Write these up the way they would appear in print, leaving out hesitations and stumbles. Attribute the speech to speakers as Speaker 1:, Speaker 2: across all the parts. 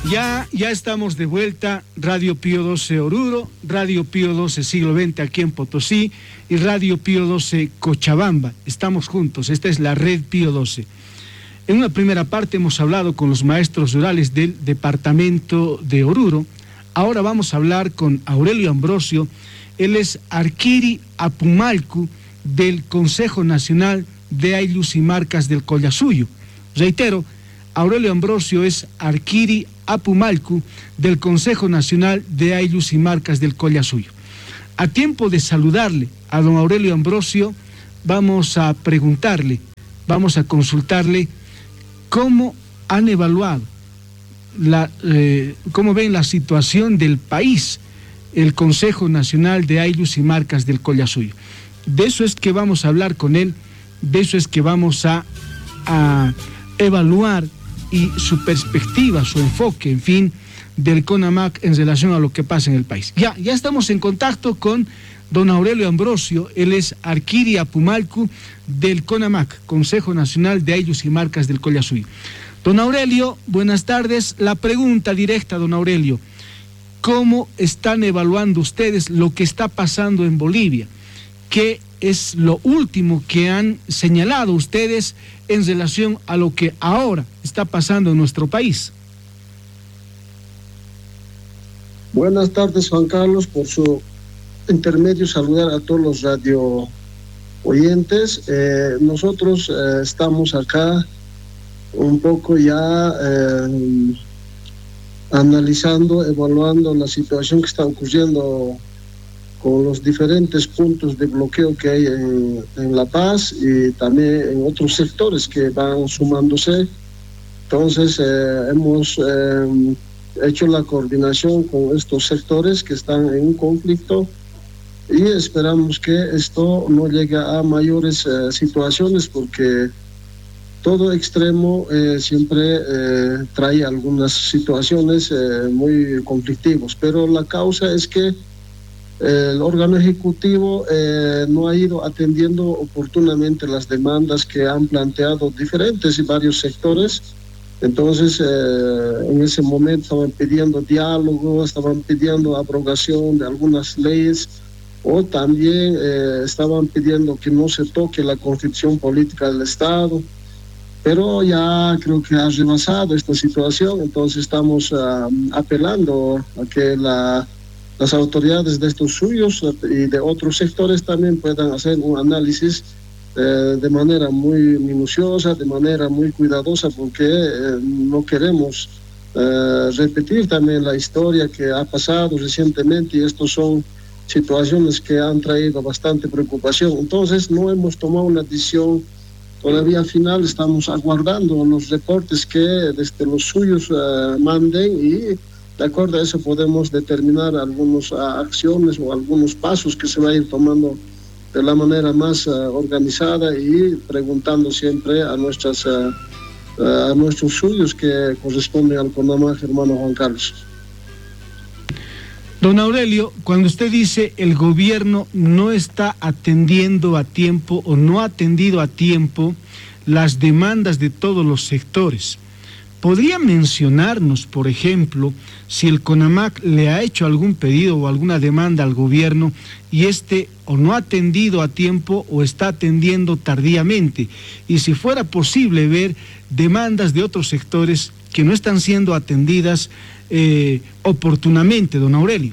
Speaker 1: Ya estamos de vuelta, Radio Pío 12 Oruro, Radio Pío 12 Siglo XX aquí en Potosí y Radio Pío 12 Cochabamba. Estamos juntos, esta es la Red Pío 12. En una primera parte hemos hablado con los maestros rurales del departamento de Oruro. Ahora vamos a hablar con Aurelio Ambrosio. Él es Arquiri Apumalcu del Consejo Nacional de Ayllus y Marcas del Collasuyo. Reitero, Aurelio Ambrosio es Arquiri Apumalcu del Consejo Nacional de Ayllus y Marcas del Collasuyo. A tiempo de saludarle a don Aurelio Ambrosio, vamos a preguntarle, vamos a consultarle cómo han evaluado, cómo ven la situación del país, el Consejo Nacional de Ayllus y Marcas del Collasuyo. De eso es que vamos a hablar con él, de eso es que vamos a evaluar y su perspectiva, su enfoque, en fin, del CONAMAC en relación a lo que pasa en el país. Ya estamos en contacto con don Aurelio Ambrosio. Él es Arquiri Apumalcu del CONAMAC, Consejo Nacional de Ayllus y Marcas del Collasuyo. Don Aurelio, buenas tardes. La pregunta directa, don Aurelio, ¿cómo están evaluando ustedes lo que está pasando en Bolivia? ¿Qué es lo último que han señalado ustedes en relación a lo que ahora está pasando en nuestro país?
Speaker 2: Buenas tardes, Juan Carlos, por su intermedio saludar a todos los radio oyentes. Nosotros estamos acá un poco ya analizando, evaluando la situación que está ocurriendo con los diferentes puntos de bloqueo que hay en La Paz y también en otros sectores que van sumándose. Entonces hemos hecho la coordinación con estos sectores que están en un conflicto y esperamos que esto no llegue a mayores situaciones, porque todo extremo siempre trae algunas situaciones muy conflictivas, pero la causa es que el órgano ejecutivo no ha ido atendiendo oportunamente las demandas que han planteado diferentes y varios sectores. Entonces, en ese momento estaban pidiendo diálogo, estaban pidiendo abrogación de algunas leyes, o también estaban pidiendo que no se toque la constitución política del Estado. Pero ya creo que ha rebasado esta situación, entonces estamos apelando a que las autoridades de estos suyos y de otros sectores también puedan hacer un análisis de manera muy minuciosa, de manera muy cuidadosa, porque no queremos repetir también la historia que ha pasado recientemente, y estos son situaciones que han traído bastante preocupación. Entonces no hemos tomado una decisión todavía final, estamos aguardando los reportes que desde los suyos manden, y de acuerdo a eso podemos determinar algunas acciones o algunos pasos que se va a ir tomando de la manera más organizada, y preguntando siempre a nuestros suyos que corresponden al CONAMAC, hermano Juan Carlos.
Speaker 1: Don Aurelio, cuando usted dice el gobierno no está atendiendo a tiempo o no ha atendido a tiempo las demandas de todos los sectores, ¿podría mencionarnos, por ejemplo, si el CONAMAC le ha hecho algún pedido o alguna demanda al gobierno y o no ha atendido a tiempo o está atendiendo tardíamente? Y si fuera posible ver demandas de otros sectores que no están siendo atendidas oportunamente, don Aurelio.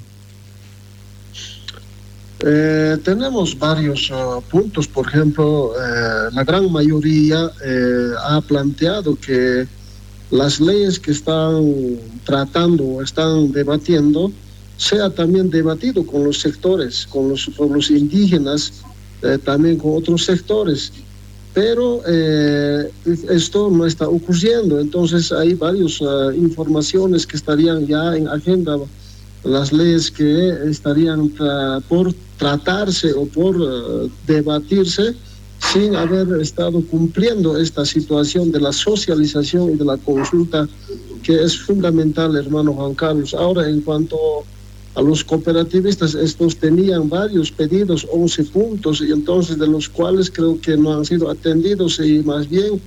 Speaker 2: Tenemos varios puntos. Por ejemplo, la gran mayoría ha planteado que las leyes que están tratando o están debatiendo sea también debatido con los sectores, con los pueblos indígenas, también con otros sectores. Pero esto no está ocurriendo. Entonces hay varias informaciones que estarían ya en agenda, las leyes que estarían por tratarse o por debatirse, sin haber estado cumpliendo esta situación de la socialización y de la consulta, que es fundamental, hermano Juan Carlos. Ahora, en cuanto a los cooperativistas, estos tenían varios pedidos, 11 puntos, y entonces de los cuales creo que no han sido atendidos, y más bien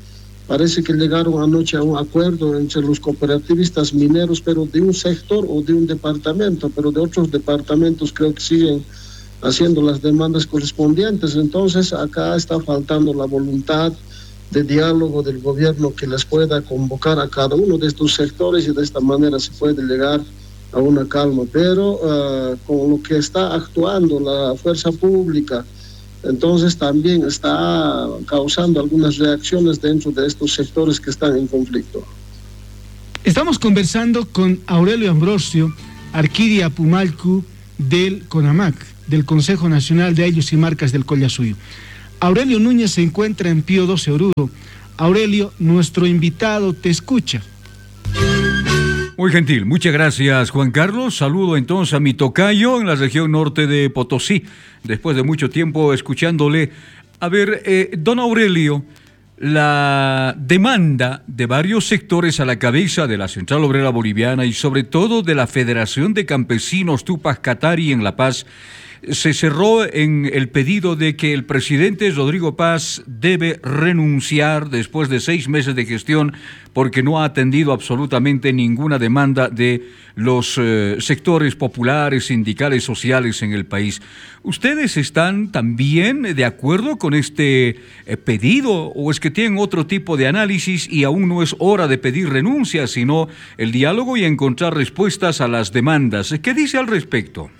Speaker 2: parece que llegaron anoche a un acuerdo entre los cooperativistas mineros, pero de un sector o de un departamento, pero de otros departamentos creo que siguen haciendo las demandas correspondientes. Entonces acá está faltando la voluntad de diálogo del gobierno que les pueda convocar a cada uno de estos sectores y de esta manera se puede llegar a una calma. Pero con lo que está actuando la fuerza pública, entonces también está causando algunas reacciones dentro de estos sectores que están en conflicto.
Speaker 1: Estamos conversando con Aurelio Ambrosio, Arquidia Apumalcu del CONAMAC, del Consejo Nacional de Ayllus y Marcas del Collasuyo. Aurelio Núñez se encuentra en Pío XII Oruro. Aurelio, nuestro invitado te escucha.
Speaker 3: Muy gentil, muchas gracias Juan Carlos. Saludo entonces a mi tocayo en la región norte de Potosí, después de mucho tiempo escuchándole. A ver, don Aurelio, la demanda de varios sectores a la cabeza de la Central Obrera Boliviana y sobre todo de la Federación de Campesinos Tupac Katari en La Paz se cerró en el pedido de que el presidente Rodrigo Paz debe renunciar después de 6 meses de gestión porque no ha atendido absolutamente ninguna demanda de los sectores populares, sindicales, sociales en el país. ¿Ustedes están también de acuerdo con este pedido o es que tienen otro tipo de análisis y aún no es hora de pedir renuncia, sino el diálogo y encontrar respuestas a las demandas? ¿Qué dice al respecto?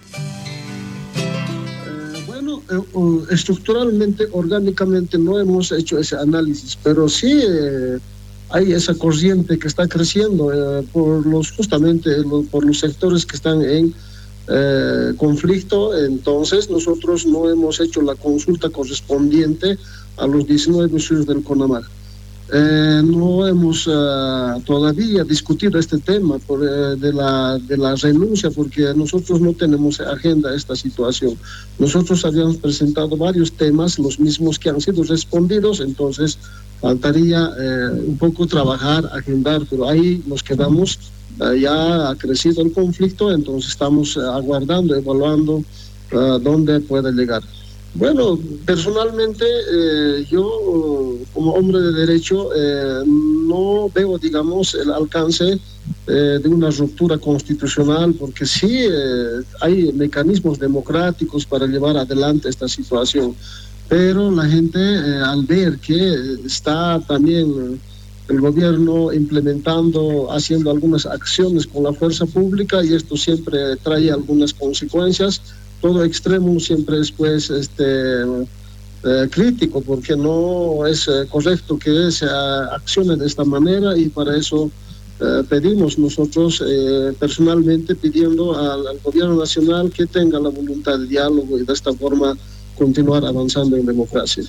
Speaker 2: Estructuralmente, orgánicamente no hemos hecho ese análisis, pero sí hay esa corriente que está creciendo justamente por los sectores que están en conflicto. Entonces nosotros no hemos hecho la consulta correspondiente a los 19 usuarios del CONAMAC. No hemos todavía discutido este tema de la renuncia, porque nosotros no tenemos agenda esta situación. Nosotros habíamos presentado varios temas, los mismos que han sido respondidos, entonces faltaría un poco trabajar, agendar, pero ahí nos quedamos. Ya ha crecido el conflicto, entonces estamos aguardando, evaluando dónde puede llegar. Bueno, personalmente yo como hombre de derecho no veo, digamos, el alcance de una ruptura constitucional, porque sí hay mecanismos democráticos para llevar adelante esta situación, pero la gente al ver que está también el gobierno implementando, haciendo algunas acciones con la fuerza pública, y esto siempre trae algunas consecuencias. Todo extremo siempre es pues crítico, porque no es correcto que se accione de esta manera, y para eso pedimos nosotros personalmente pidiendo al gobierno nacional que tenga la voluntad de diálogo y de esta forma continuar avanzando en democracia.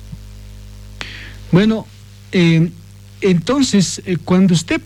Speaker 1: Bueno, entonces cuando usted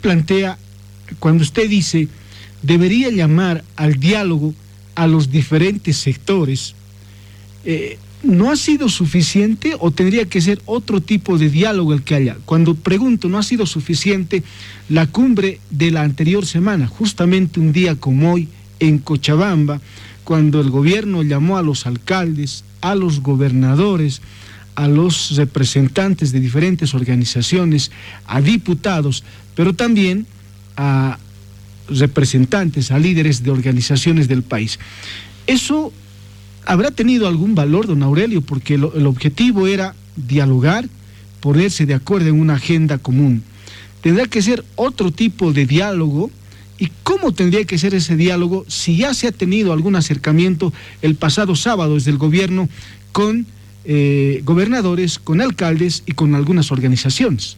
Speaker 1: dice debería llamar al diálogo a los diferentes sectores, ¿no ha sido suficiente o tendría que ser otro tipo de diálogo el que haya? Cuando pregunto, ¿no ha sido suficiente la cumbre de la anterior semana, justamente un día como hoy en Cochabamba, cuando el gobierno llamó a los alcaldes, a los gobernadores, a los representantes de diferentes organizaciones, a diputados, pero también a representantes, a líderes de organizaciones del país? ¿Eso habrá tenido algún valor, don Aurelio? Porque el objetivo era dialogar, ponerse de acuerdo en una agenda común. Tendrá que ser otro tipo de diálogo. ¿Y cómo tendría que ser ese diálogo si ya se ha tenido algún acercamiento el pasado sábado desde el gobierno con gobernadores, con alcaldes y con algunas organizaciones?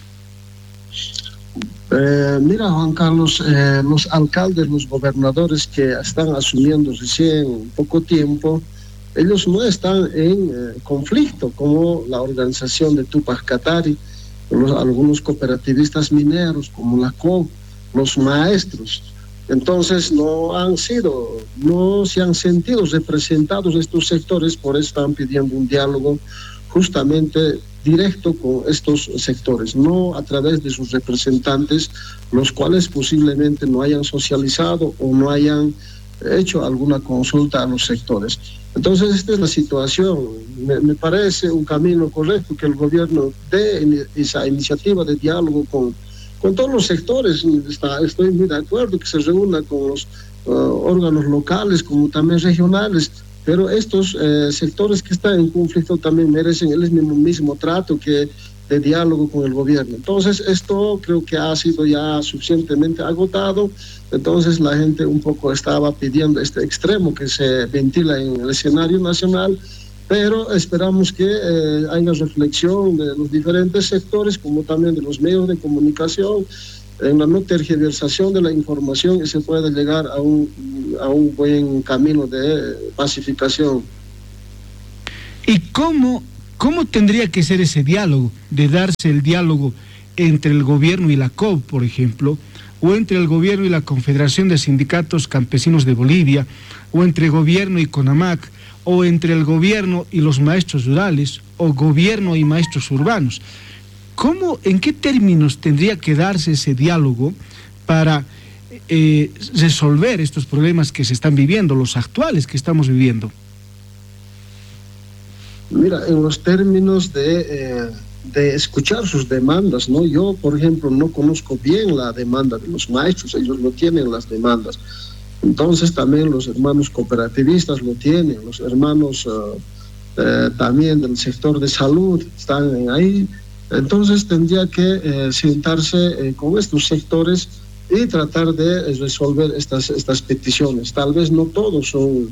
Speaker 2: Mira, Juan Carlos, los alcaldes, los gobernadores que están asumiendo recién poco tiempo, ellos no están en conflicto como la organización de Tupac Katari, algunos cooperativistas mineros como la COP, los maestros. Entonces no se han sentido representados estos sectores, por eso están pidiendo un diálogo justamente directo con estos sectores, no a través de sus representantes, los cuales posiblemente no hayan socializado o no hayan hecho alguna consulta a los sectores. Entonces, esta es la situación. Me parece un camino correcto que el gobierno dé esa iniciativa de diálogo con todos los sectores. Estoy muy de acuerdo que se reúna con los órganos locales como también regionales, pero estos sectores que están en conflicto también merecen el mismo trato que de diálogo con el gobierno. Entonces, esto creo que ha sido ya suficientemente agotado. Entonces, la gente un poco estaba pidiendo este extremo que se ventila en el escenario nacional, pero esperamos que haya reflexión de los diferentes sectores, como también de los medios de comunicación, en la no tergiversación de la información, y se pueda llegar a un buen camino de pacificación.
Speaker 1: ¿Y cómo tendría que ser ese diálogo? De darse el diálogo entre el gobierno y la COP, por ejemplo, o entre el gobierno y la Confederación de Sindicatos Campesinos de Bolivia, o entre el gobierno y CONAMAC, o entre el gobierno y los maestros rurales, o gobierno y maestros urbanos. ¿En qué términos tendría que darse ese diálogo para resolver estos problemas que se están viviendo, los actuales que estamos viviendo?
Speaker 2: Mira, en los términos de escuchar sus demandas, ¿no? Yo, por ejemplo, no conozco bien la demanda de los maestros, ellos no tienen las demandas. Entonces también los hermanos cooperativistas lo tienen, los hermanos también del sector de salud están ahí. Entonces tendría que sentarse con estos sectores y tratar de resolver estas peticiones. Tal vez no todos son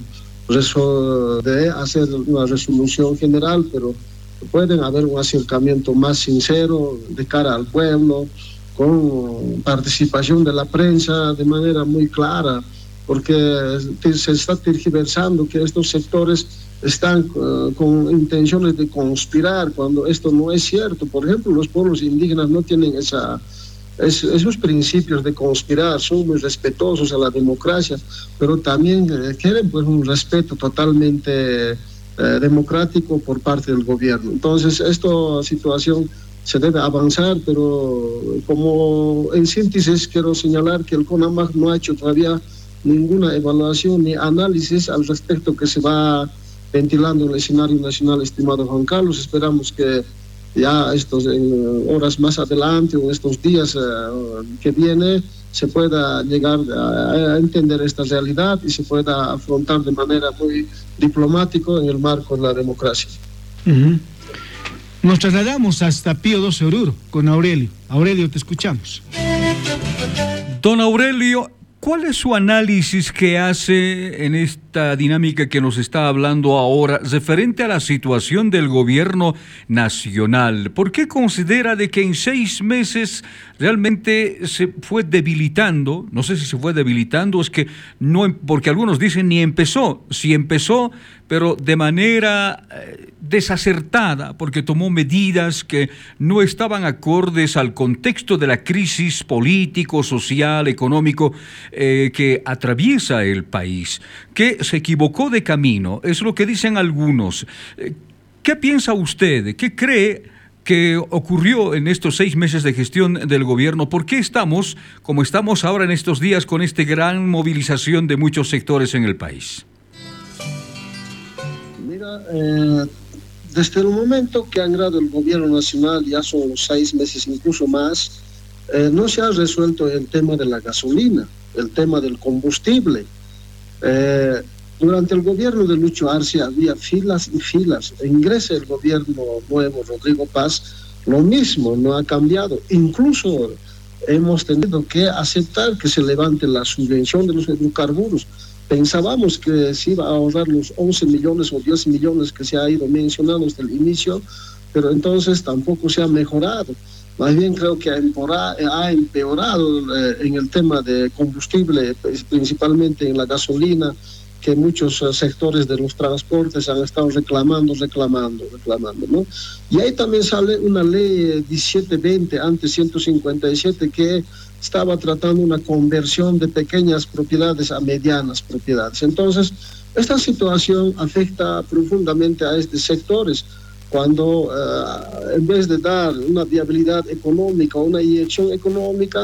Speaker 2: de hacer una resolución general, pero pueden haber un acercamiento más sincero de cara al pueblo, con participación de la prensa de manera muy clara, porque se está tergiversando que estos sectores están con intenciones de conspirar, cuando esto no es cierto. Por ejemplo, los pueblos indígenas no tienen esos principios de conspirar, son muy respetuosos a la democracia, pero también quieren pues un respeto totalmente democrático por parte del gobierno. Entonces, esta situación se debe avanzar, pero como en síntesis quiero señalar que el CONAMAC no ha hecho todavía ninguna evaluación ni análisis al respecto que se va ventilando en el escenario nacional, estimado Juan Carlos. Esperamos que ya en horas más adelante o estos días que viene se pueda llegar a entender esta realidad y se pueda afrontar de manera muy diplomática en el marco de la democracia.
Speaker 1: Uh-huh. Nos trasladamos hasta Pío XII Oruro con Aurelio. Aurelio, te escuchamos.
Speaker 3: Don Aurelio, ¿cuál es su análisis que hace en esta dinámica que nos está hablando ahora referente a la situación del gobierno nacional? ¿Por qué considera de que en 6 meses realmente se fue debilitando? No sé si se fue debilitando, es que no, porque algunos dicen ni empezó, sí empezó, pero de manera desacertada, porque tomó medidas que no estaban acordes al contexto de la crisis político, social, económico que atraviesa el país, que se equivocó de camino, es lo que dicen algunos. ¿Qué piensa usted? ¿Qué cree que ocurrió en estos 6 meses de gestión del gobierno? ¿Por qué estamos como estamos ahora en estos días con esta gran movilización de muchos sectores en el país?
Speaker 2: Mira, desde el momento que ha entrado el gobierno nacional, ya son 6 meses, incluso más, no se ha resuelto el tema de la gasolina, el tema del combustible. Durante el gobierno de Lucho Arce había filas y filas. Ingresa el gobierno nuevo, Rodrigo Paz, lo mismo, no ha cambiado. Incluso hemos tenido que aceptar que se levante la subvención de los hidrocarburos. Pensábamos que se iba a ahorrar los 11 millones o 10 millones que se ha ido mencionando desde el inicio, pero entonces tampoco se ha mejorado. Más bien creo que ha empeorado en el tema de combustible, principalmente en la gasolina, que muchos sectores de los transportes han estado reclamando, ¿no? Y ahí también sale una ley 1720, antes 157, que estaba tratando una conversión de pequeñas propiedades a medianas propiedades. Entonces, esta situación afecta profundamente a estos sectores, cuando en vez de dar una viabilidad económica, una inyección económica,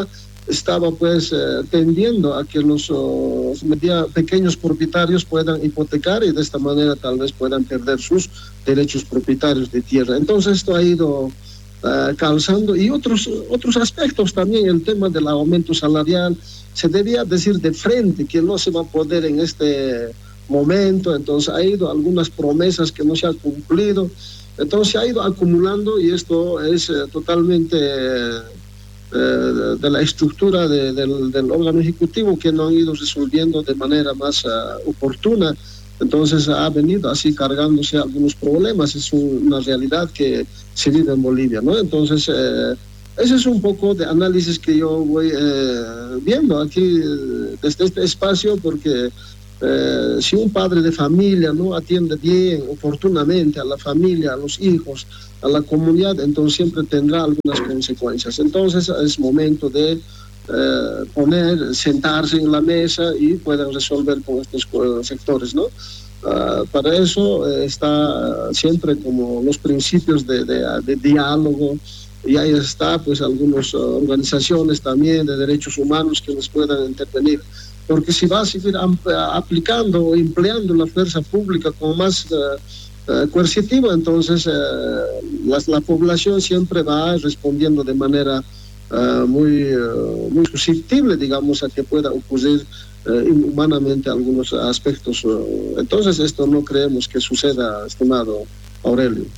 Speaker 2: estaba pues tendiendo a que los pequeños propietarios puedan hipotecar y de esta manera tal vez puedan perder sus derechos propietarios de tierra. Entonces esto ha ido calzando, y otros aspectos también. El tema del aumento salarial se debía decir de frente que no se va a poder en este momento. Entonces ha ido algunas promesas que no se han cumplido, entonces se ha ido acumulando, y esto es totalmente de la estructura del órgano ejecutivo, que no han ido resolviendo de manera más oportuna. Entonces ha venido así cargándose algunos problemas. Es una realidad que se vive en Bolivia, ¿no? Entonces ese es un poco de análisis que yo voy viendo aquí desde este espacio, porque si un padre de familia no atiende bien, oportunamente a la familia, a los hijos, a la comunidad, entonces siempre tendrá algunas consecuencias. Entonces es momento de sentarse en la mesa y puedan resolver con estos sectores, ¿no? Para eso está siempre como los principios de diálogo, y ahí está pues algunas organizaciones también de derechos humanos que nos puedan intervenir. Porque si va a seguir aplicando o empleando la fuerza pública como más coercitiva, entonces la población siempre va respondiendo de manera muy susceptible, digamos, a que pueda ocurrir inhumanamente algunos aspectos. Entonces esto no creemos que suceda, estimado Aurelio.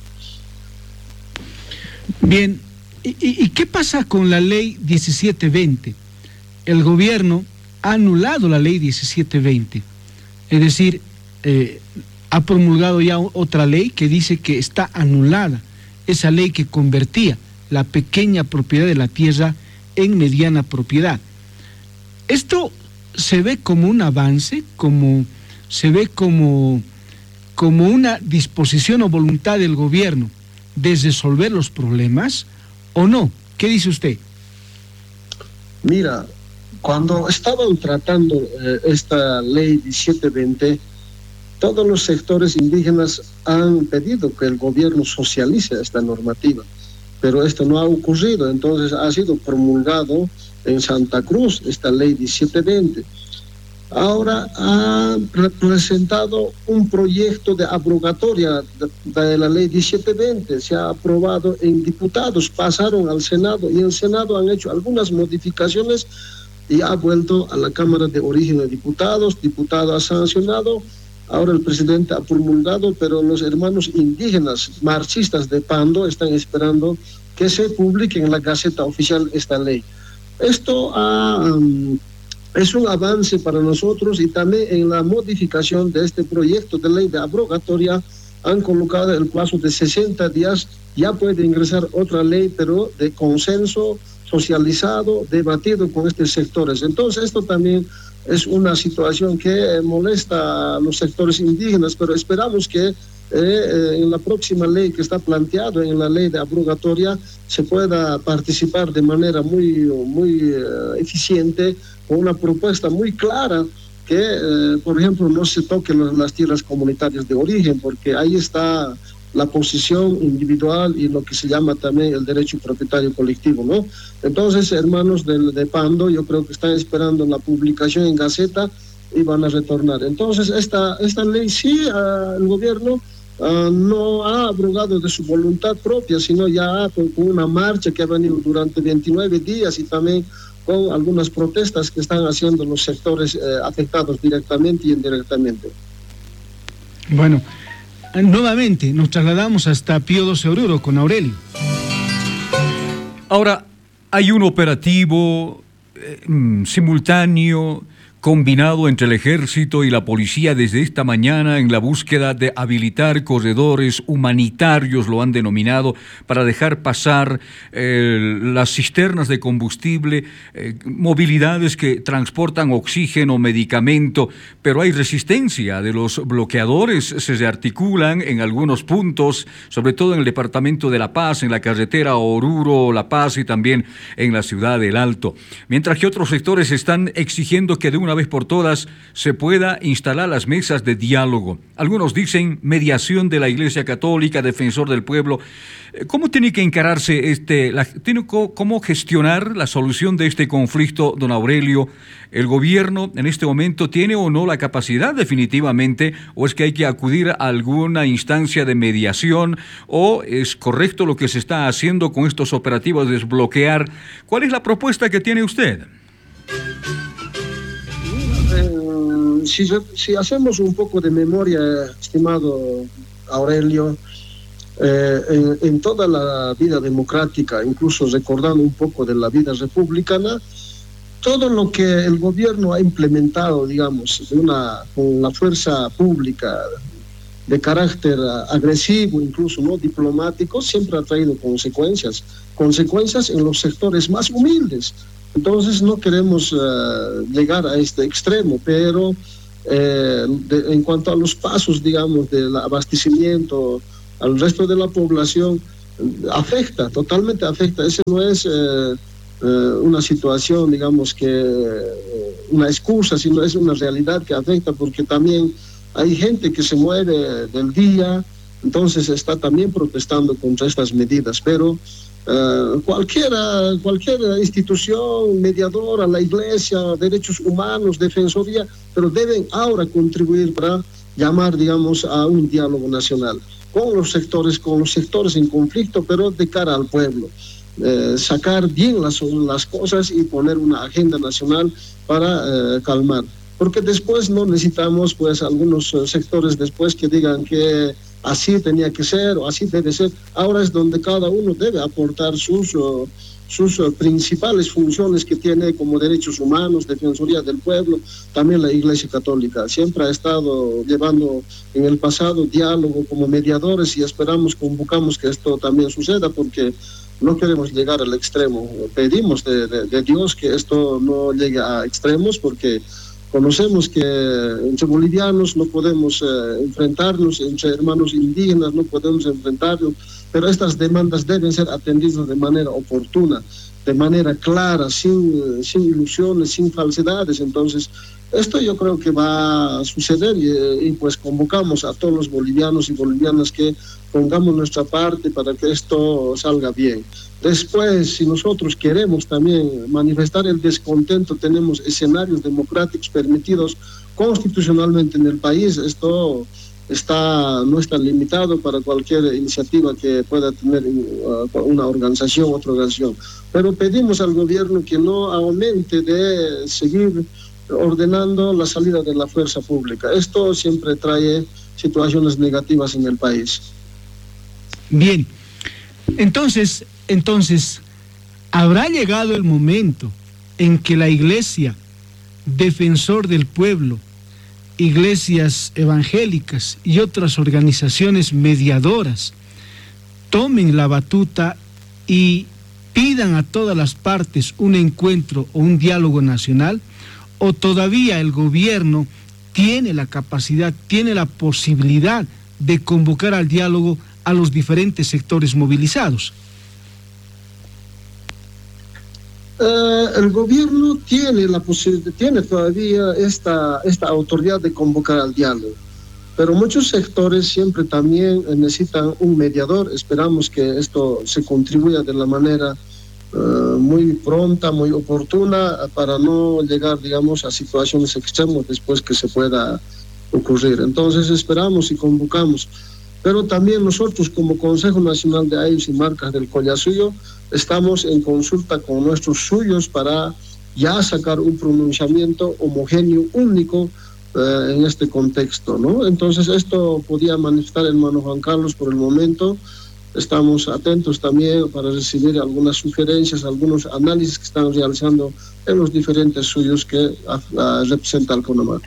Speaker 1: Bien, ¿y qué pasa con la ley 1720? El gobierno ha anulado la ley 1720, es decir, ha promulgado ya otra ley que dice que está anulada esa ley que convertía la pequeña propiedad de la tierra en mediana propiedad. Esto se ve como un avance, se ve como una disposición o voluntad del gobierno de resolver los problemas, ¿o no? ¿Qué dice usted?
Speaker 2: Mira, cuando estaban tratando esta ley 1720, todos los sectores indígenas han pedido que el gobierno socialice esta normativa, pero esto no ha ocurrido. Entonces ha sido promulgado en Santa Cruz esta ley 1720. Ahora ha presentado un proyecto de abrogatoria de la ley 1720, se ha aprobado en diputados, pasaron al Senado, y en el Senado han hecho algunas modificaciones y ha vuelto a la Cámara de Origen de Diputados, diputado ha sancionado, ahora el presidente ha promulgado, pero los hermanos indígenas marxistas de Pando están esperando que se publique en la Gaceta Oficial esta ley. Esto es un avance para nosotros, y también en la modificación de este proyecto de ley de abrogatoria han colocado el plazo de 60 días, ya puede ingresar otra ley, pero de consenso, socializado, debatido con estos sectores. Entonces esto también es una situación que molesta a los sectores indígenas, pero esperamos que en la próxima ley que está planteado, en la ley de abrogatoria, se pueda participar de manera muy eficiente, con una propuesta muy clara que, por ejemplo, no se toquen las tierras comunitarias de origen, porque ahí está la posición individual y lo que se llama también el derecho propietario colectivo, ¿no? Entonces, hermanos de Pando, yo creo que están esperando la publicación en Gaceta y van a retornar. Entonces, esta ley sí, el gobierno no ha abrogado de su voluntad propia, sino ya con una marcha que ha venido durante 29 días, y también con algunas protestas que están haciendo los sectores afectados directamente y indirectamente.
Speaker 1: Bueno, nuevamente nos trasladamos hasta Pío XII Oruro con Aurelio.
Speaker 3: Ahora, hay un operativo simultáneo, combinado entre el ejército y la policía desde esta mañana en la búsqueda de habilitar corredores humanitarios, lo han denominado, para dejar pasar las cisternas de combustible, movilidades que transportan oxígeno, medicamento, pero hay resistencia de los bloqueadores, se rearticulan en algunos puntos, sobre todo en el departamento de La Paz, en la carretera Oruro-La Paz y también en la ciudad del Alto, mientras que otros sectores están exigiendo que de una una vez por todas se pueda instalar las mesas de diálogo. Algunos dicen mediación de la Iglesia Católica, defensor del pueblo. ¿Cómo tiene que encararse cómo gestionar la solución de este conflicto, don Aurelio? ¿El gobierno en este momento tiene o no la capacidad definitivamente, o es que hay que acudir a alguna instancia de mediación, o es correcto lo que se está haciendo con estos operativos de desbloquear? ¿Cuál es la propuesta que tiene usted?
Speaker 2: Si hacemos un poco de memoria, estimado Aurelio, en toda la vida democrática, incluso recordando un poco de la vida republicana, todo lo que el gobierno ha implementado, digamos, con la fuerza pública de carácter agresivo, incluso no diplomático, siempre ha traído consecuencias en los sectores más humildes. Entonces no queremos llegar a este extremo, pero en cuanto a los pasos, digamos, del abastecimiento al resto de la población, totalmente afecta. Ese no es una situación, digamos, una excusa, sino es una realidad que afecta, porque también hay gente que se muere del día, entonces está también protestando contra estas medidas, pero cualquier institución mediadora, la Iglesia, derechos humanos, defensoría, pero deben ahora contribuir para llamar, digamos, a un diálogo nacional con los sectores en conflicto, pero de cara al pueblo. Sacar bien las cosas y poner una agenda nacional para calmar. Porque después no necesitamos, pues, algunos sectores después que digan que así tenía que ser o así debe ser. Ahora es donde cada uno debe aportar sus principales funciones que tiene, como derechos humanos, defensoría del pueblo. También la Iglesia Católica siempre ha estado llevando en el pasado diálogo como mediadores, y convocamos que esto también suceda, porque no queremos llegar al extremo. Pedimos de Dios que esto no llegue a extremos, porque conocemos que entre bolivianos no podemos enfrentarnos, entre hermanos indígenas no podemos enfrentarnos, pero estas demandas deben ser atendidas de manera oportuna, de manera clara, sin ilusiones, sin falsedades. Entonces, esto yo creo que va a suceder, y pues convocamos a todos los bolivianos y bolivianas que pongamos nuestra parte para que esto salga bien. Después, si nosotros queremos también manifestar el descontento, tenemos escenarios democráticos permitidos constitucionalmente en el país. Esto no está limitado para cualquier iniciativa que pueda tener una organización, otra organización. Pero pedimos al gobierno que no aumente de seguir ordenando la salida de la fuerza pública. Esto siempre trae situaciones negativas en el país.
Speaker 1: Bien, entonces, ¿habrá llegado el momento en que la Iglesia, defensor del pueblo, iglesias evangélicas y otras organizaciones mediadoras tomen la batuta y pidan a todas las partes un encuentro o un diálogo nacional? ¿O todavía el gobierno tiene la capacidad, tiene la posibilidad de convocar al diálogo a los diferentes sectores movilizados?
Speaker 2: El gobierno tiene todavía esta autoridad de convocar al diálogo, pero muchos sectores siempre también necesitan un mediador. Esperamos que esto se contribuya de la manera muy pronta, muy oportuna, para no llegar, digamos, a situaciones extremas después que se pueda ocurrir. Entonces esperamos y convocamos. Pero también nosotros, como Consejo Nacional de Ayllus y Marcas del Collasuyo, estamos en consulta con nuestros suyos para ya sacar un pronunciamiento homogéneo, único, en este contexto, ¿no? Entonces esto podía manifestar el hermano Juan Carlos por el momento. Estamos atentos también para recibir algunas sugerencias, algunos análisis que están realizando en los diferentes suyos que representa el CONAMAR.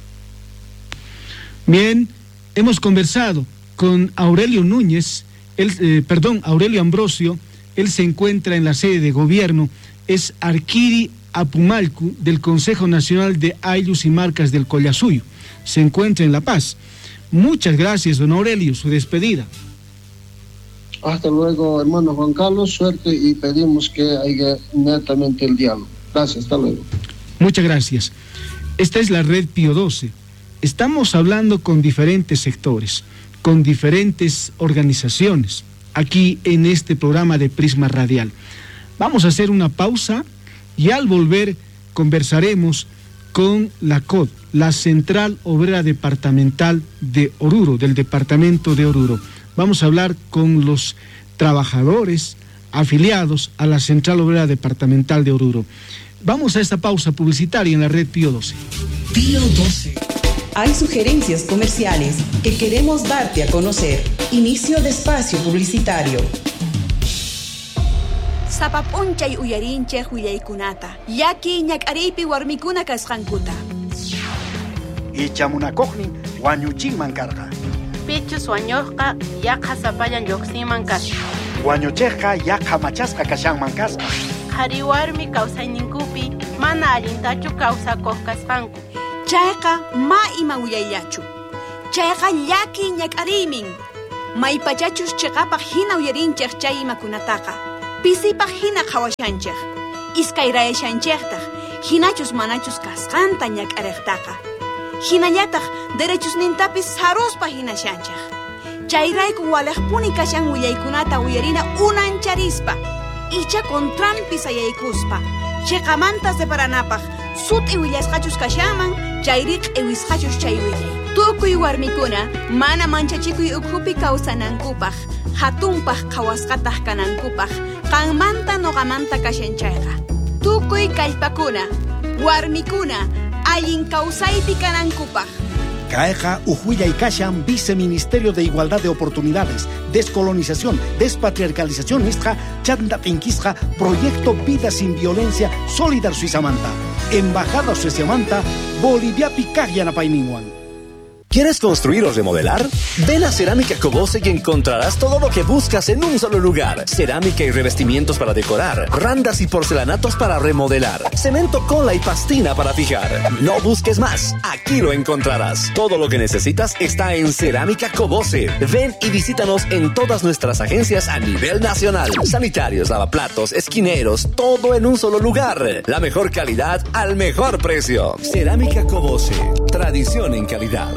Speaker 1: Bien, hemos conversado con Aurelio Aurelio Ambrosio. Él se encuentra en la sede de gobierno, es Arquiri Apumalcu del Consejo Nacional de Ayllus y Marcas del Collasuyo. Se encuentra en La Paz. Muchas gracias, don Aurelio, su despedida.
Speaker 2: Hasta luego, hermano Juan Carlos, suerte, y pedimos que haya inmediatamente el diálogo. Gracias, hasta luego.
Speaker 1: Muchas gracias. Esta es la red Pío XII. Estamos hablando con diferentes sectores, con diferentes organizaciones, aquí en este programa de Prisma Radial. Vamos a hacer una pausa y al volver conversaremos con la COD, la Central Obrera Departamental de Oruro, del departamento de Oruro. Vamos a hablar con los trabajadores afiliados a la Central Obrera Departamental de Oruro. Vamos a esta pausa publicitaria en la red Pío XII.
Speaker 4: Pío XII.
Speaker 5: Hay sugerencias comerciales que queremos darte a conocer. Inicio de espacio publicitario.
Speaker 6: Sapapunchay uyarinche huyaykunata. Yaki ñak'ariypi warmikuna kasqankuta.
Speaker 7: Ichamunakogni wañuchinman karqa.
Speaker 8: Pichus wañuqqa yaqa sapallan lluqsinman kasqa.
Speaker 7: Wañuchiqqa yaqa machasqa kashanman kasqa.
Speaker 8: Qhari warmi kawsayninkupi mana allintachu kawsakuq kasqanku.
Speaker 6: Chayqa ma ima uyayllachu. Chayqa llaki ñak'ariymin. Maypachachus chiqapaq hina uyarinchik chay imakunataqa. Pisipaq hina qhawashanchik. Iskayrayashanchiktaq. Hinachus manachus kasqanta ñak'ariqtaqa. Hinallataq derechosnintapis saruspa hinashanchik. Chayrayku waliqpuni kashan willaykunata uyarina unancharispa. Icha contrampis ayaykuspa. Chiqamanta separanapaq sut iwillasqachus kashaman, chayriq iwisqachus chay willay. Tukuy warmikuna mana manchachikuy ukhupi kawsanankupaq, hatunpaq qhawasqataq kanankupaq, qanmanta noqamanta kashanchayqa. Tukuy kallpakuna, warmikuna, allin kawsaypi kanankupaq.
Speaker 7: Caeja Ujuilla Kashan, Viceministerio de Igualdad de Oportunidades, Descolonización, Despatriarcalización, Chanda Pinquisja, Proyecto Vida Sin Violencia, Solidar Suizamanta, Embajada Suizamanta, Bolivia Picaglia Painiwan.
Speaker 9: ¿Quieres construir o remodelar? Ven a Cerámica Cobose y encontrarás todo lo que buscas en un solo lugar. Cerámica y revestimientos para decorar, randas y porcelanatos para remodelar, cemento, cola y pastina para fijar. No busques más, aquí lo encontrarás. Todo lo que necesitas está en Cerámica Cobose. Ven y visítanos en todas nuestras agencias a nivel nacional. Sanitarios, lavaplatos, esquineros, todo en un solo lugar. La mejor calidad al mejor precio. Cerámica Cobose, tradición en calidad.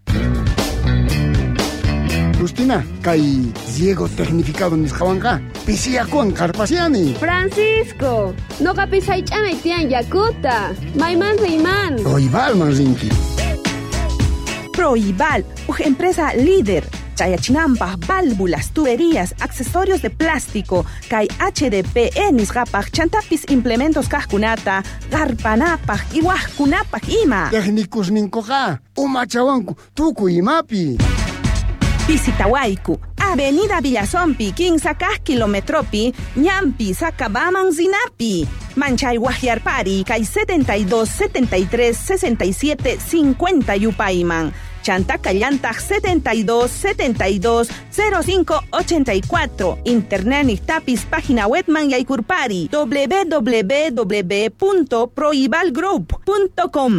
Speaker 2: Justina, kay Diego tecnificado nisqawanqa pisiyakuwan qarpasiani.
Speaker 10: Francisco, noqa pisaych'amay tiyan yakuta. Mayman riyman.
Speaker 2: Proibalman rinki.
Speaker 11: Proibal, una empresa líder. Chayachinampas, válvulas, tuberías, accesorios de plástico, kay HDPE nisqapaq chantapis implementos kajkunata, garpanapaq, iwajkunapaq ima.
Speaker 2: Técnicos ninkoqa, umachawanku, tuku imapi.
Speaker 11: Pisitawayku, Avenida Villazompi, 15 kilometropi, Ñampi, Sacabaman, Zinapi. Manchay Guajiarpari, kay 72 73 67 50 Yupayman. Chantacallantaj 72 72 05 84. Internet Nictapis, página webman yaykurpari www.proibalgroup.com.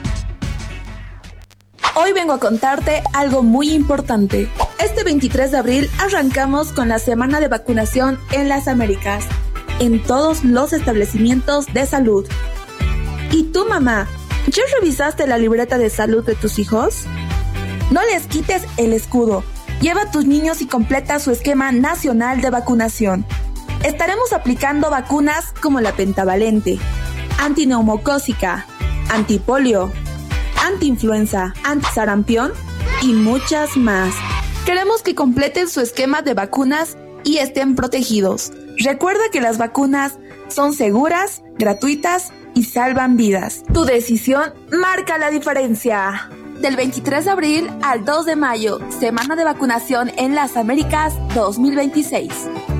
Speaker 12: Hoy vengo a contarte algo muy importante. Este 23 de abril arrancamos con la semana de vacunación en las Américas, en todos los establecimientos de salud. ¿Y tú, mamá, ya revisaste la libreta de salud de tus hijos? No les quites el escudo. Lleva a tus niños y completa su esquema nacional de vacunación. Estaremos aplicando vacunas como la pentavalente, antineumocócica, antipolio, antiinfluenza, antisarampión y muchas más. Queremos que completen su esquema de vacunas y estén protegidos. Recuerda que las vacunas son seguras, gratuitas y salvan vidas. Tu decisión marca la diferencia. Del 23 de abril al 2 de mayo, Semana de Vacunación en las Américas 2026.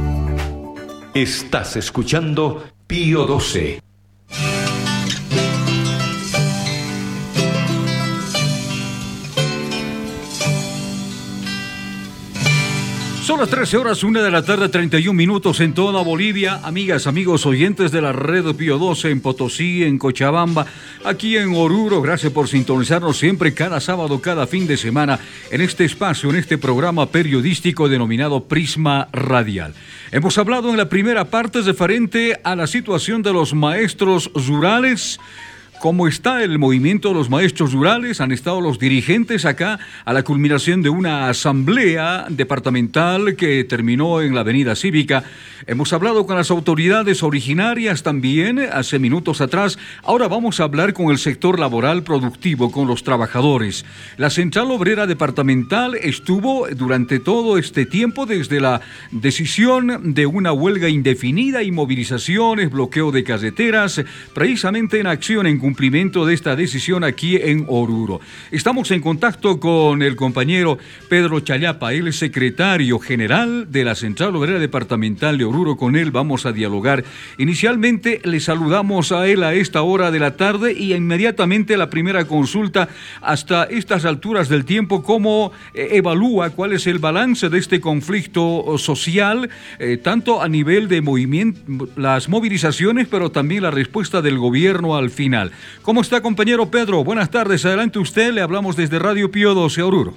Speaker 13: Estás escuchando Pío XII.
Speaker 3: Son las 13 horas, 1 de la tarde, 31 minutos en toda Bolivia. Amigas, amigos, oyentes de la red Pío XII en Potosí, en Cochabamba, aquí en Oruro. Gracias por sintonizarnos siempre, cada sábado, cada fin de semana, en este espacio, en este programa periodístico denominado Prisma Radial. Hemos hablado en la primera parte referente a la situación de los maestros rurales, ¿Cómo está el movimiento de los maestros rurales? Han estado los dirigentes acá a la culminación de una asamblea departamental que terminó en la Avenida Cívica. Hemos hablado con las autoridades originarias también hace minutos atrás. Ahora vamos a hablar con el sector laboral productivo, con los trabajadores. La Central Obrera Departamental estuvo durante todo este tiempo desde la decisión de una huelga indefinida y movilizaciones, bloqueo de carreteras, precisamente en acción en cumplimiento de esta decisión aquí en Oruro. Estamos en contacto con el compañero Pedro Chayapa, él es secretario general de la Central Obrera Departamental de Oruro. Con él vamos a dialogar. Inicialmente le saludamos a él a esta hora de la tarde y inmediatamente la primera consulta hasta estas alturas del tiempo, ¿cómo evalúa cuál es el balance de este conflicto social, tanto a nivel de movimiento, las movilizaciones, pero también la respuesta del gobierno al final? ¿Cómo está, compañero Pedro? Buenas tardes, adelante usted, le hablamos desde Radio Pío 12 Oruro.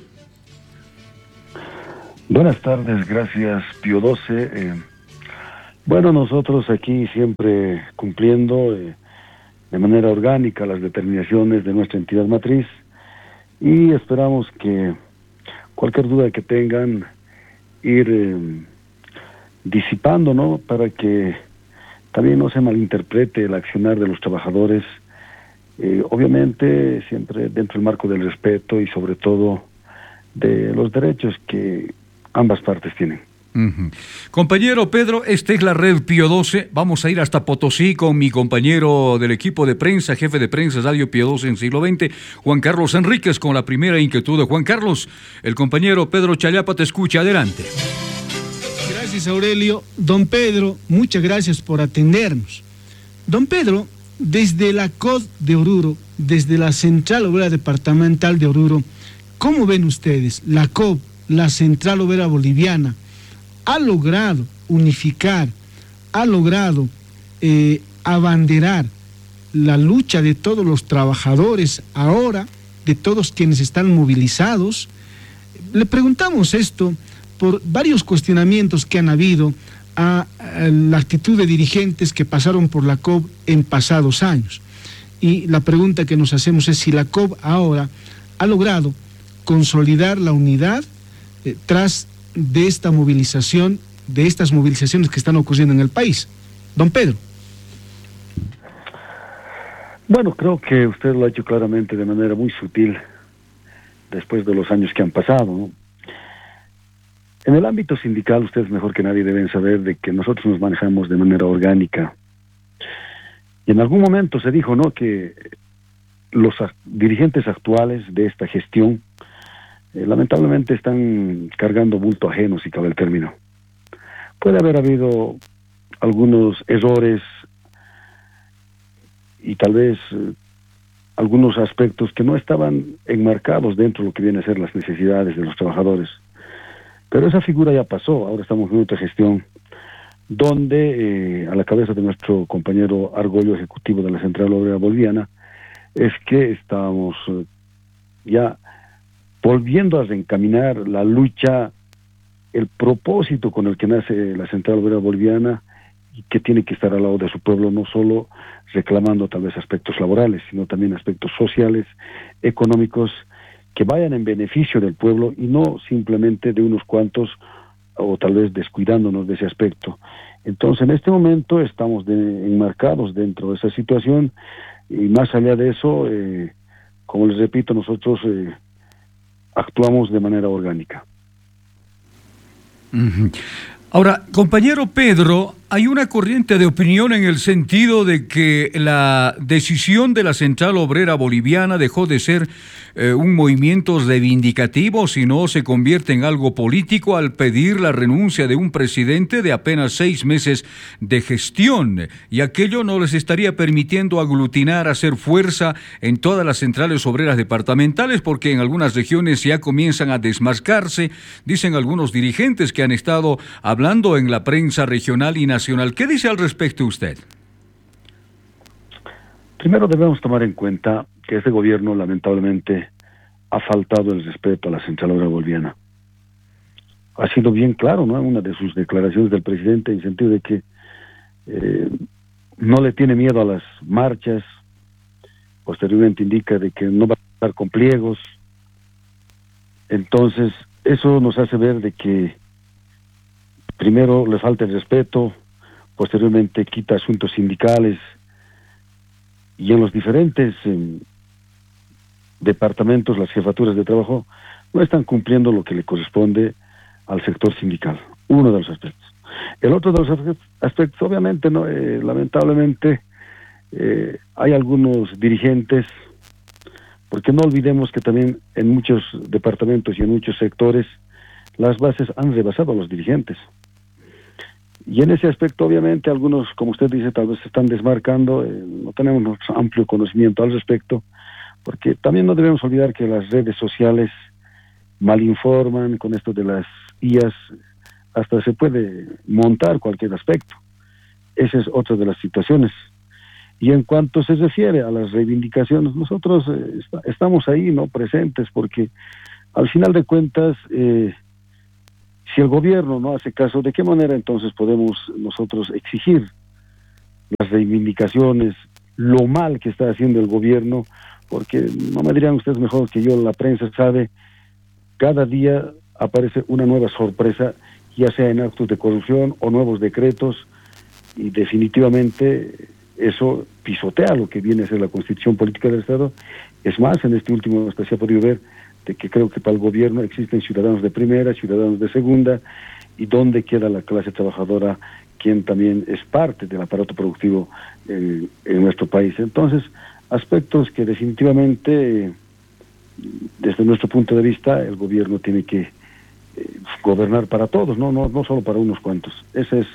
Speaker 4: Buenas tardes, gracias Pío 12. Bueno, nosotros aquí siempre cumpliendo de manera orgánica las determinaciones de nuestra entidad matriz y esperamos que cualquier duda que tengan ir disipando, ¿no? Para que también no se malinterprete el accionar de los trabajadores. Obviamente siempre dentro del marco del respeto y sobre todo de los derechos que ambas partes tienen.
Speaker 3: Compañero Pedro, esta es la red Pío 12. Vamos a ir hasta Potosí con mi compañero del equipo de prensa, jefe de prensa Radio Pío 12 en siglo XX, Juan Carlos Enríquez, con la primera inquietud de Juan Carlos. El compañero Pedro Chayapa te escucha, adelante.
Speaker 1: Gracias, Aurelio. Don Pedro, muchas gracias por atendernos. Don Pedro, desde la COD de Oruro, desde la Central Obrera Departamental de Oruro, ¿cómo ven ustedes? La COB, la Central Obrera Boliviana, ha logrado unificar, ha logrado abanderar la lucha de todos los trabajadores ahora, de todos quienes están movilizados. Le preguntamos esto por varios cuestionamientos que han habido a la actitud de dirigentes que pasaron por la COB en pasados años. Y la pregunta que nos hacemos es si la COB ahora ha logrado consolidar la unidad tras de esta movilización, de estas movilizaciones que están ocurriendo en el país. Don Pedro.
Speaker 4: Bueno, creo que usted lo ha hecho claramente de manera muy sutil después de los años que han pasado, ¿no? En el ámbito sindical, ustedes mejor que nadie deben saber de que nosotros nos manejamos de manera orgánica. Y en algún momento se dijo, ¿no?, que los dirigentes actuales de esta gestión lamentablemente están cargando bulto ajeno, si cabe el término. Puede haber habido algunos errores y tal vez algunos aspectos que no estaban enmarcados dentro de lo que viene a ser las necesidades de los trabajadores. Pero esa figura ya pasó, ahora estamos en otra gestión, donde a la cabeza de nuestro compañero Argollo, ejecutivo de la Central Obrera Boliviana, es que estamos ya volviendo a reencaminar la lucha, el propósito con el que nace la Central Obrera Boliviana y que tiene que estar al lado de su pueblo, no solo reclamando tal vez aspectos laborales, sino también aspectos sociales, económicos, que vayan en beneficio del pueblo y no simplemente de unos cuantos, o tal vez descuidándonos de ese aspecto. Entonces, en este momento estamos enmarcados dentro de esa situación y más allá de eso, como les repito, nosotros actuamos de manera orgánica.
Speaker 3: Ahora, compañero Pedro, hay una corriente de opinión en el sentido de que la decisión de la Central Obrera Boliviana dejó de ser un movimiento reivindicativo, sino se convierte en algo político al pedir la renuncia de un presidente de apenas 6 meses de gestión, y aquello no les estaría permitiendo aglutinar, hacer fuerza en todas las centrales obreras departamentales, porque en algunas regiones ya comienzan a desmarcarse, dicen algunos dirigentes que han estado hablando en la prensa regional y nacional. ¿Qué dice al respecto usted?
Speaker 4: Primero debemos tomar en cuenta que este gobierno lamentablemente ha faltado el respeto a la Central Obrera Boliviana. Ha sido bien claro, ¿no?, una de sus declaraciones del presidente, en el sentido de que no le tiene miedo a las marchas, posteriormente indica de que no va a estar con pliegos. Entonces, eso nos hace ver de que primero le falta el respeto, posteriormente quita asuntos sindicales, y en los diferentes departamentos, las jefaturas de trabajo no están cumpliendo lo que le corresponde al sector sindical. Uno de los aspectos. El otro de los aspectos, obviamente, no, lamentablemente, hay algunos dirigentes, porque no olvidemos que también en muchos departamentos y en muchos sectores las bases han rebasado a los dirigentes. Y en ese aspecto, obviamente, algunos, como usted dice, tal vez se están desmarcando, no tenemos amplio conocimiento al respecto, porque también no debemos olvidar que las redes sociales malinforman con esto de las IAs, hasta se puede montar cualquier aspecto. Esa es otra de las situaciones. Y en cuanto se refiere a las reivindicaciones, nosotros estamos ahí, ¿no?, presentes, porque al final de cuentas, si el gobierno no hace caso, ¿de qué manera entonces podemos nosotros exigir las reivindicaciones, lo mal que está haciendo el gobierno? Porque no me dirían ustedes mejor que yo, la prensa sabe, cada día aparece una nueva sorpresa, ya sea en actos de corrupción o nuevos decretos, y definitivamente eso pisotea lo que viene a ser la Constitución Política del Estado. Es más, en este último hasta se ha podido ver de que creo que para el gobierno existen ciudadanos de primera, ciudadanos de segunda, y dónde queda la clase trabajadora, quien también es parte del aparato productivo en nuestro país. Entonces, aspectos que definitivamente, desde nuestro punto de vista, el gobierno tiene que gobernar para todos, no solo para unos cuantos. Esa es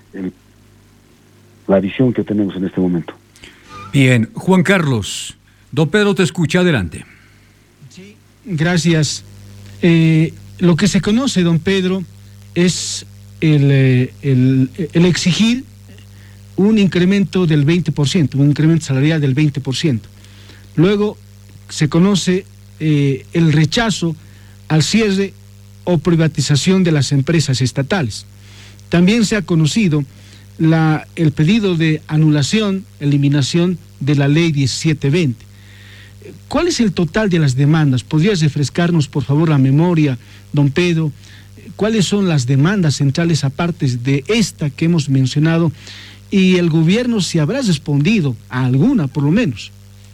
Speaker 4: la visión que tenemos en este momento.
Speaker 3: Bien, Juan Carlos, don Pedro te escucha, adelante.
Speaker 1: Sí, gracias. Lo que se conoce, don Pedro, es el exigir un incremento del 20%, un incremento salarial del 20%. Luego se conoce el rechazo al cierre o privatización de las empresas estatales. También se ha conocido el pedido de anulación, eliminación de la ley 1720. ¿Cuál es el total de las demandas? ¿Podrías refrescarnos, por favor, la memoria, don Pedro? ¿Cuáles son las demandas centrales aparte de esta que hemos mencionado? Y el gobierno, si habrá respondido a alguna, por lo menos.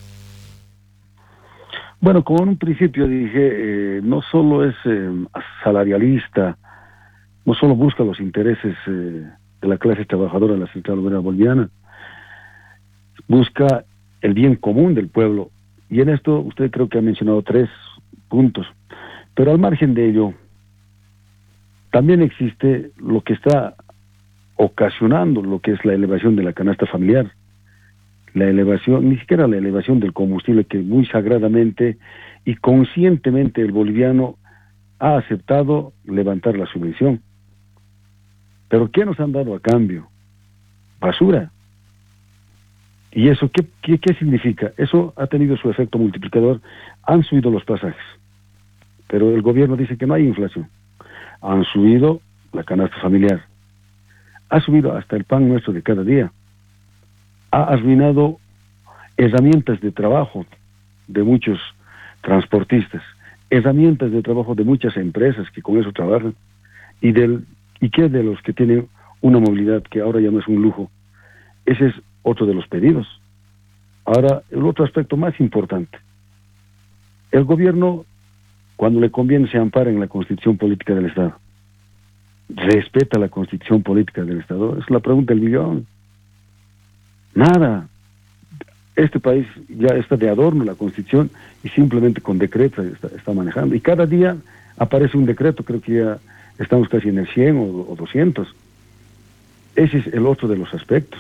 Speaker 4: Bueno, como en un principio dije, no solo es salarialista, no solo busca los intereses de la clase trabajadora de la Central Obrera Boliviana, busca el bien común del pueblo. Y en esto usted creo que ha mencionado 3 puntos. Pero al margen de ello, también existe lo que está ocasionando lo que es la elevación de la canasta familiar. La elevación, ni siquiera la elevación del combustible, que muy sagradamente y conscientemente el boliviano ha aceptado levantar la subvención. Pero ¿qué nos han dado a cambio? Basura. ¿Y eso qué significa? Eso ha tenido su efecto multiplicador. Han subido los pasajes, pero el gobierno dice que no hay inflación. Han subido la canasta familiar. Ha subido hasta el pan nuestro de cada día. Ha arruinado herramientas de trabajo de muchos transportistas, herramientas de trabajo de muchas empresas que con eso trabajan, y qué de los que tienen una movilidad que ahora ya no es un lujo. Ese es otro de los pedidos. Ahora, el otro aspecto más importante. El gobierno, cuando le conviene, se ampara en la Constitución Política del Estado. ¿Respeta la Constitución Política del Estado? Es la pregunta del millón. Nada. Este país ya está de adorno la Constitución y simplemente con decreto está manejando. Y cada día aparece un decreto, creo que ya estamos casi en el 100 o 200. Ese es el otro de los aspectos.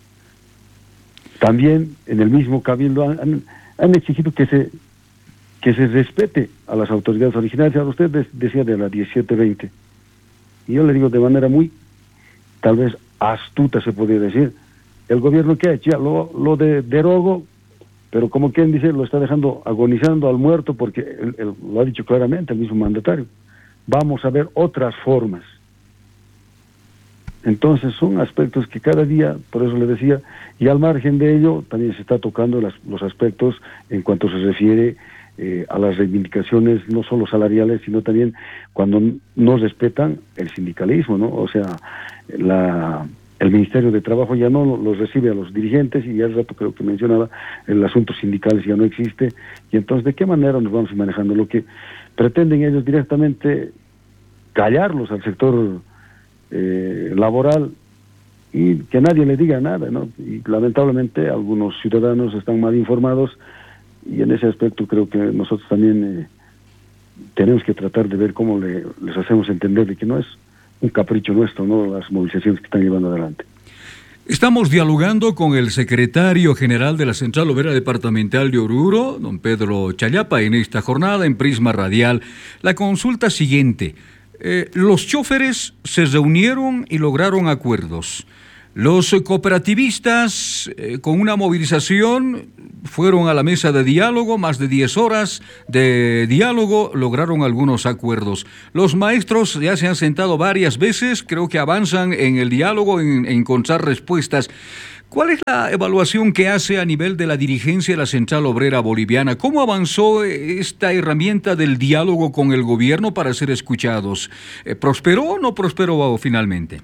Speaker 4: También en el mismo cabildo han exigido que se respete a las autoridades originales. Ahora usted decía de la 1720. Y yo le digo de manera muy, tal vez astuta se podría decir, el gobierno que ha hecho, ya lo derogo, pero como quien dice, lo está dejando agonizando al muerto, porque él lo ha dicho claramente el mismo mandatario. Vamos a ver otras formas. Entonces son aspectos que cada día, por eso le decía, y al margen de ello también se está tocando los aspectos en cuanto se refiere a las reivindicaciones no solo salariales, sino también cuando no respetan el sindicalismo, ¿no? O sea, el Ministerio de Trabajo ya no los recibe a los dirigentes, y ya al rato creo que mencionaba, el asunto sindical ya no existe, y entonces ¿de qué manera nos vamos manejando? Lo que pretenden ellos directamente callarlos al sector laboral y que nadie le diga nada, ¿no? Y lamentablemente algunos ciudadanos están mal informados, y en ese aspecto creo que nosotros también tenemos que tratar de ver cómo les hacemos entender de que no es un capricho nuestro, ¿no?, las movilizaciones que están llevando adelante.
Speaker 3: Estamos dialogando con el secretario general de la Central Obrera Departamental de Oruro, don Pedro Chayapa, en esta jornada en Prisma Radial. La consulta siguiente: los choferes se reunieron y lograron acuerdos. Los cooperativistas, con una movilización, fueron a la mesa de diálogo, más de 10 horas de diálogo, lograron algunos acuerdos. Los maestros ya se han sentado varias veces, creo que avanzan en el diálogo, en encontrar respuestas. ¿Cuál es la evaluación que hace a nivel de la dirigencia de la Central Obrera Boliviana? ¿Cómo avanzó esta herramienta del diálogo con el gobierno para ser escuchados? ¿Prosperó o no prosperó finalmente?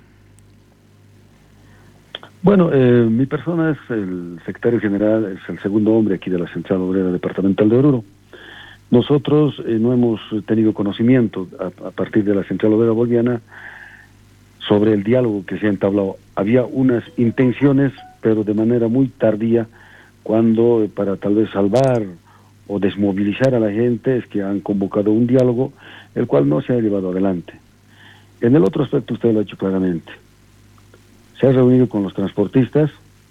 Speaker 4: Bueno, mi persona es el secretario general, es el segundo hombre aquí de la Central Obrera Departamental de Oruro. Nosotros no hemos tenido conocimiento a partir de la Central Obrera Boliviana sobre el diálogo que se ha entablado. Había unas intenciones, pero de manera muy tardía, cuando para tal vez salvar o desmovilizar a la gente es que han convocado un diálogo, el cual no se ha llevado adelante. En el otro aspecto usted lo ha dicho claramente. Se ha reunido con los transportistas,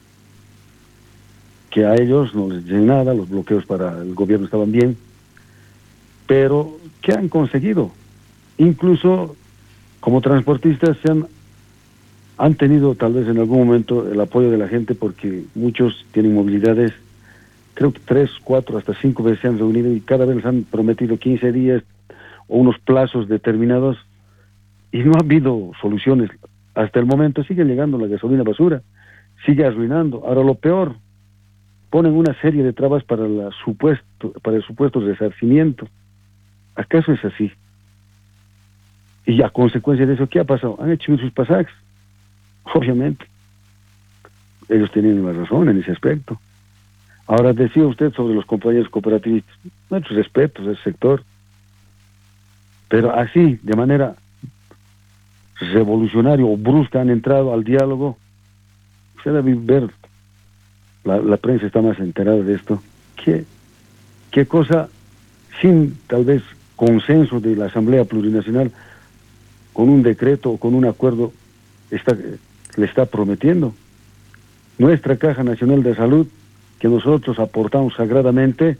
Speaker 4: que a ellos no les dicen nada, los bloqueos para el gobierno estaban bien, pero ¿qué han conseguido? Incluso como transportistas han tenido tal vez en algún momento el apoyo de la gente, porque muchos tienen movilidades, creo que 3, 4, hasta 5 veces se han reunido y cada vez les han prometido 15 días o unos plazos determinados y no ha habido soluciones. Hasta el momento sigue llegando la gasolina basura, sigue arruinando. Ahora lo peor, ponen una serie de trabas para el supuesto resarcimiento. ¿Acaso es así? Y a consecuencia de eso, ¿qué ha pasado? Han hecho sus pasajes. Obviamente. Ellos tienen la razón en ese aspecto. Ahora decía usted sobre los compañeros cooperativistas. Nuestros respetos a ese sector. Pero así, de manera revolucionario o brusca, han entrado al diálogo. Usted debe ver, la prensa está más enterada de esto. ¿Qué cosa, sin tal vez consenso de la Asamblea Plurinacional, con un decreto o con un acuerdo, le está prometiendo? Nuestra Caja Nacional de Salud, que nosotros aportamos sagradamente,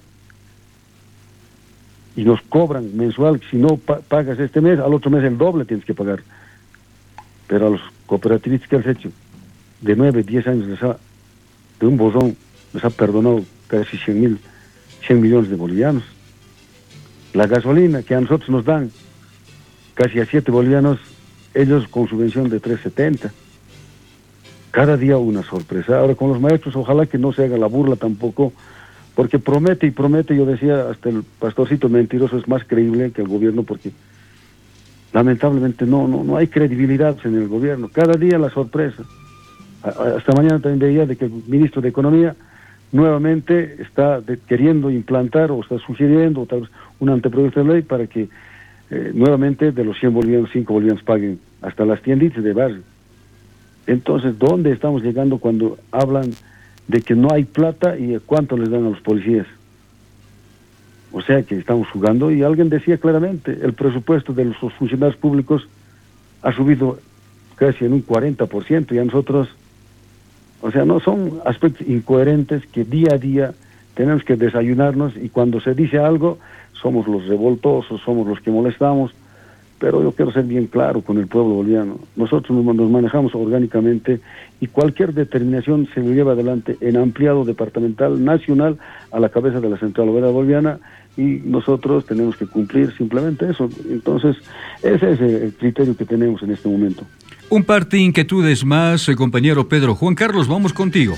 Speaker 4: y nos cobran mensual, si no pagas este mes, al otro mes el doble tienes que pagar. Pero a los cooperativistas que has hecho, de 9, 10 años, de un bozón, les ha perdonado casi 100 millones de bolivianos. La gasolina que a nosotros nos dan, casi a 7 bolivianos, ellos con subvención de 3.70. Cada día una sorpresa. Ahora con los maestros, ojalá que no se haga la burla tampoco, porque promete y promete. Yo decía, hasta el pastorcito mentiroso es más creíble que el gobierno, porque lamentablemente no hay credibilidad en el gobierno. Cada día la sorpresa. Hasta mañana también veía de que el ministro de Economía nuevamente está queriendo implantar o está sugiriendo tal vez un anteproyecto de ley para que nuevamente de los 100 bolivianos, 5 bolivianos paguen hasta las tienditas de barrio. Entonces, ¿dónde estamos llegando cuando hablan de que no hay plata y cuánto les dan a los policías? O sea que estamos jugando, y alguien decía claramente, el presupuesto de los funcionarios públicos ha subido casi en un 40%, y a nosotros, o sea, no son aspectos incoherentes que día a día tenemos que desayunarnos, y cuando se dice algo, somos los revoltosos, somos los que molestamos. Pero yo quiero ser bien claro con el pueblo boliviano. Nosotros nos manejamos orgánicamente y cualquier determinación se lo lleva adelante en ampliado departamental, nacional, a la cabeza de la Central Obrera Boliviana, y nosotros tenemos que cumplir simplemente eso. Entonces, ese es el criterio que tenemos en este momento.
Speaker 3: Un par de inquietudes más, compañero Pedro. Juan Carlos, vamos contigo.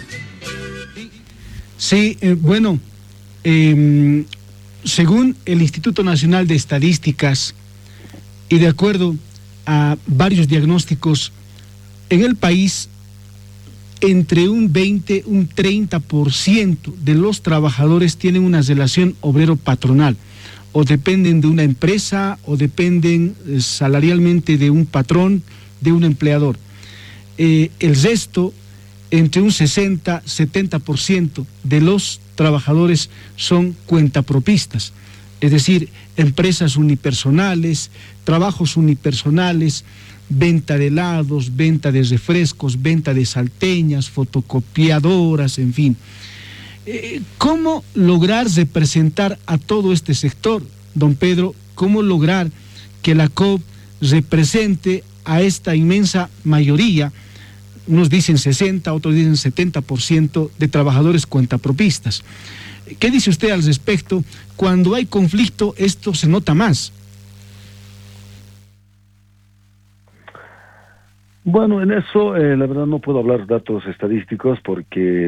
Speaker 1: Sí, bueno, según el Instituto Nacional de Estadísticas y de acuerdo a varios diagnósticos, en el país entre un 20, un 30% de los trabajadores tienen una relación obrero-patronal, o dependen de una empresa, o dependen salarialmente de un patrón, de un empleador. El resto, entre un 60-70% de los trabajadores son cuentapropistas, es decir, empresas unipersonales, trabajos unipersonales, venta de helados, venta de refrescos, venta de salteñas, fotocopiadoras, en fin. ¿Cómo lograr representar a todo este sector, don Pedro? ¿Cómo lograr que la COP represente a esta inmensa mayoría? Unos dicen 60, otros dicen 70% de trabajadores cuentapropistas. ¿Qué dice usted al respecto? Cuando hay conflicto, esto se nota más.
Speaker 4: Bueno, en eso la verdad no puedo hablar datos estadísticos porque